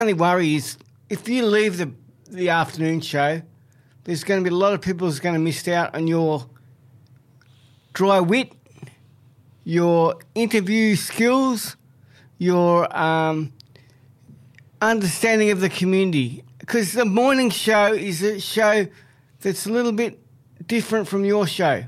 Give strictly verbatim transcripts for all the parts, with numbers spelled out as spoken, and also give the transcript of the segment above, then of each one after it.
only worry is if you leave the, the afternoon show, there's going to be a lot of people who's going to miss out on your dry wit, your interview skills, your um, understanding of the community. Because the morning show is a show that's a little bit different from your show.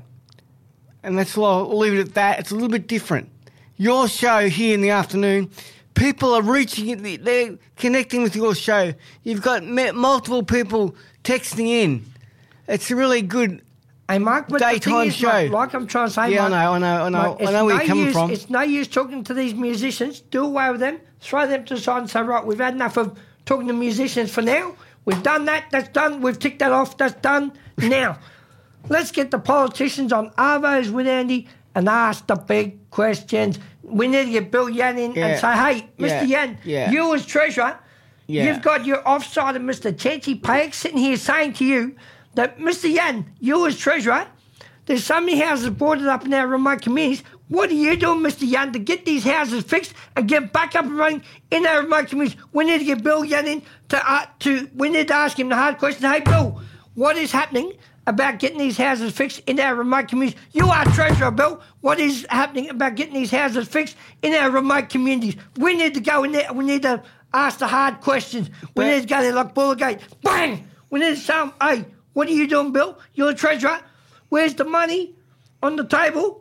And that's why I'll leave it at that. It's a little bit different. Your show here in the afternoon, people are reaching it, they're connecting with your show. You've got multiple people texting in. It's a really good hey, Mark, but daytime is, show. Mark, like I'm trying to say, yeah, Mark, I know, I know, I know. Mark, I know where no you're coming use, from. It's no use talking to these musicians. Do away with them. Throw them to the side and say, right, we've had enough of talking to musicians for now. We've done that. That's done. We've ticked that off. That's done. Now, let's get the politicians on Arvos with Andy and ask the big questions. We need to get Bill Yan in yeah. and say, hey, Mister Yeah. Yan, yeah. you as Treasurer, yeah. you've got your offside of Mister Chancey Payek sitting here saying to you that, Mister Yan, you as Treasurer, there's so many houses boarded up in our remote communities. What are you doing, Mister Yan, to get these houses fixed and get back up and running in our remote communities? We need to get Bill Yan in to, uh, to we need to ask him the hard question. Hey, Bill, what is happening about getting these houses fixed in our remote communities? You are Treasurer, Bill. What is happening about getting these houses fixed in our remote communities? We need to go in there. We need to ask the hard questions. We But, need to go there like Bullergate. Bang! We need to say, hey, what are you doing, Bill? You're the Treasurer. Where's the money on the table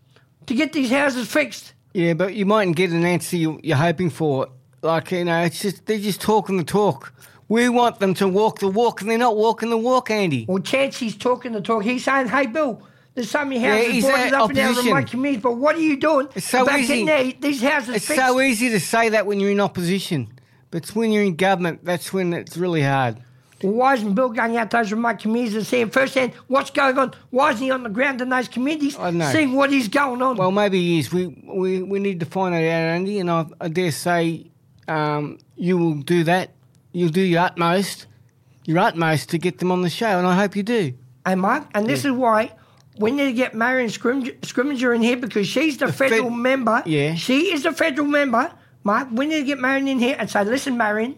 to get these houses fixed? Yeah, but you mightn't get an answer you, you're hoping for. Like, you know, it's just they're just talking the talk. We want them to walk the walk, and they're not walking the walk, Andy. Well, Chancey's talking the talk. He's saying, hey, Bill, there's so many Yeah, houses he's boarded a up in our opposition. remote communities, but what are you doing It's so about easy. getting their, these houses It's fixed? so easy to say that when you're in opposition, but it's when you're in government, that's when it's really hard. Well, why isn't Bill going out to those remote communities and seeing firsthand what's going on? Why isn't he on the ground in those communities I know. seeing what is going on? Well, maybe he is. We we, we need to find that out, Andy, and I, I dare say um, you will do that. You'll do your utmost, your utmost to get them on the show, and I hope you do. Hey, Mark, and this Yeah. is why we need to get Marion Scrim- Scrimmager in here because she's the, The federal fed- member. Yeah. She is the federal member. Mark, we need to get Marion in here and say, listen, Marion,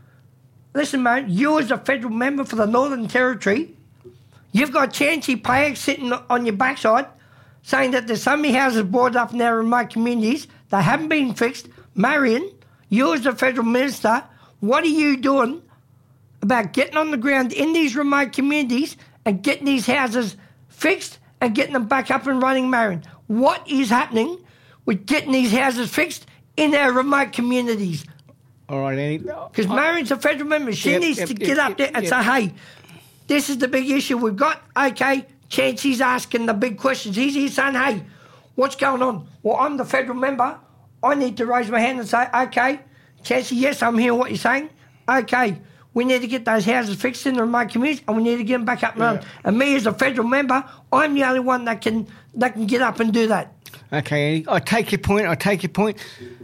listen, Marion, you as a federal member for the Northern Territory, you've got Chancey Payek sitting on your backside saying that there's so many houses boarded up in our remote communities, they haven't been fixed. Marion, you as the federal minister, what are you doing about getting on the ground in these remote communities and getting these houses fixed and getting them back up and running, Marion? What is happening with getting these houses fixed in our remote communities? All right, Andy. Because Marion's a federal member. She Yep, needs yep, to yep, get up yep, there and yep. say, hey, this is the big issue we've got. Okay, Chancey's asking the big questions. He's here saying, hey, what's going on? Well, I'm the federal member. I need to raise my hand and say, okay, Chancey, yes, I'm hearing what you're saying. Okay, we need to get those houses fixed in the remote communities and we need to get them back up and running. Yeah. And me as a federal member, I'm the only one that can that can get up and do that. Okay, Andy. I take your point. I take your point.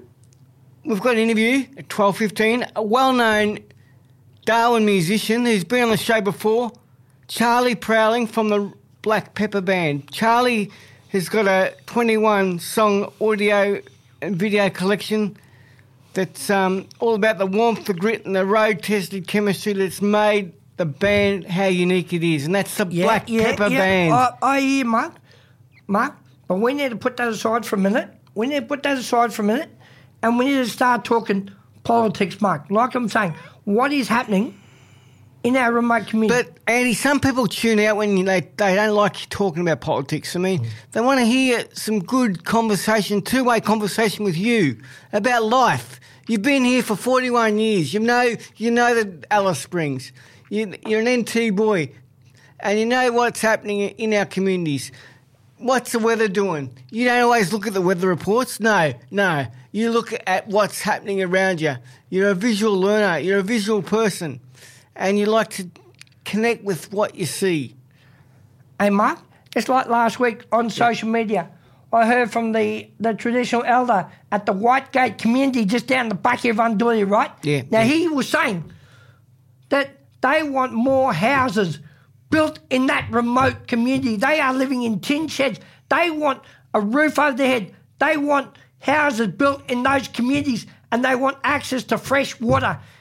We've got an interview at twelve fifteen. A well-known Darwin musician who's been on the show before, Charlie Prowling from the Black Pepper Band. Charlie has got a twenty-one song audio and video collection that's um, all about the warmth, the grit and the road-tested chemistry that's made the band how unique it is. And that's the Black Pepper Band. I, I hear, Mark. Mark, but we need to put that aside for a minute. We need to put that aside for a minute and we need to start talking politics, Mark. Like I'm saying, what is happening in our remote community? But, Andy, some people tune out when you, they, they don't like you talking about politics. I mean, they want to hear some good conversation, two-way conversation with you about life. You've been here for forty-one years. You know you know the Alice Springs. You, you're an N T boy and you know what's happening in our communities. What's the weather doing? You don't always look at the weather reports. No, no. You look at what's happening around you. You're a visual learner. You're a visual person. And you like to connect with what you see. Hey, Mark, it's like last week on social media. I heard from the, the traditional elder at the Whitegate community just down the back of Unduli, right? Yeah. Now, yeah. he was saying that they want more houses built in that remote community. They are living in tin sheds. They want a roof over their head. They want houses built in those communities and they want access to fresh water.